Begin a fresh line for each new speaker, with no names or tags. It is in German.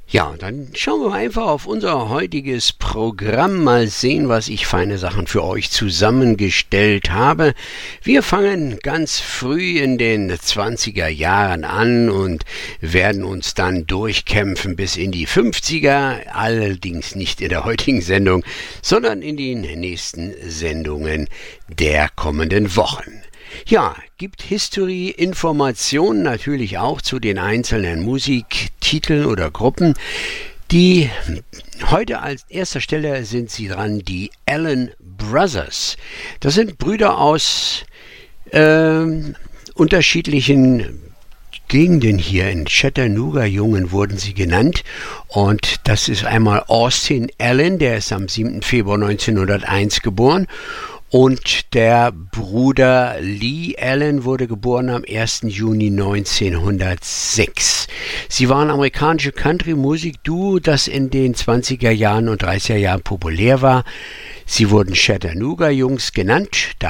Ja, dann schauen wir einfach auf unser heutiges Programm, mal sehen, was ich feine Sachen für euch zusammengestellt habe. Wir fangen ganz früh in den 20er Jahren an und werden uns dann durchkämpfen bis in die 50er, allerdings nicht in der heutigen Sendung, sondern in den nächsten Sendungen der kommenden Wochen. Ja, gibt History-Informationen natürlich auch zu den einzelnen Musiktiteln oder Gruppen. Die heute als erster Stelle sind sie dran, die Allen Brothers. Das sind Brüder aus unterschiedlichen Gegenden hier in Chattanooga, Jungen wurden sie genannt. Und das ist einmal Austin Allen, der ist am 7. Februar 1901 geboren. Und der Bruder Lee Allen wurde geboren am 1. Juni 1906. Sie waren amerikanische Country-Musik-Duo, das in den 20er Jahren und 30er Jahren populär war. Sie wurden Chattanooga-Jungs genannt.